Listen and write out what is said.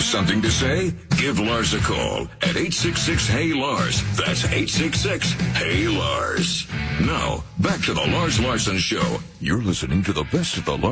Have something to say? Give Lars a call at 866-HEY-LARS. That's 866-HEY-LARS. Now, back to the Lars Larson Show. You're listening to the best of the Lars